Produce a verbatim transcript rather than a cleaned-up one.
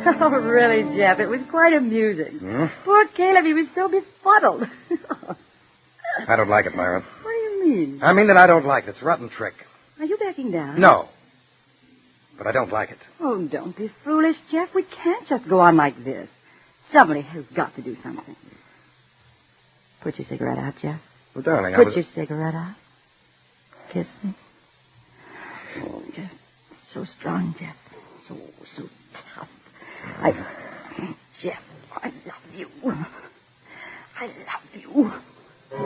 Oh, really, Jeff, it was quite amusing. Hmm? Poor Caleb, he was so befuddled. I don't like it, Myra. What do you mean? I mean that I don't like it. It's a rotten trick. Are you backing down? No. But I don't like it. Oh, don't be foolish, Jeff. We can't just go on like this. Somebody has got to do something. Put your cigarette out, Jeff. Well, darling, I Put was... your cigarette out. Kiss me. Oh, Jeff. So strong, Jeff. So, so tough. I... Jeff, I love you. I love you.